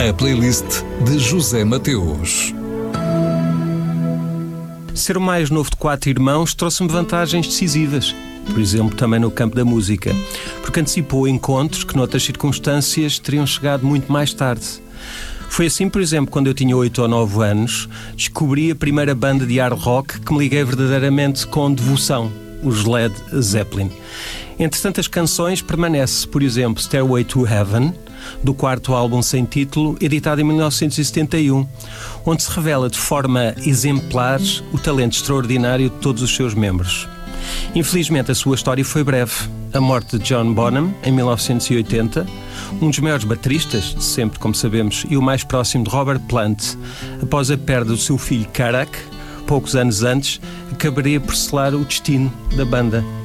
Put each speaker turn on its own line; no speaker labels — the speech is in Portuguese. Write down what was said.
A playlist de José Mateus.
Ser o mais novo de 4 irmãos trouxe-me vantagens decisivas, por exemplo, também no campo da música, porque antecipou encontros que, noutras circunstâncias, teriam chegado muito mais tarde. Foi assim, por exemplo, quando eu tinha 8 ou 9 anos, descobri a primeira banda de hard rock que me liguei verdadeiramente com devoção, os Led Zeppelin. Entre tantas canções permanece, por exemplo, Stairway to Heaven, do 4º álbum sem título, editado em 1971, onde se revela de forma exemplar o talento extraordinário de todos os seus membros. Infelizmente, a sua história foi breve. A morte de John Bonham, em 1980, um dos maiores bateristas de sempre, como sabemos, e o mais próximo de Robert Plant, após a perda do seu filho Karak, poucos anos antes, acabaria por selar o destino da banda.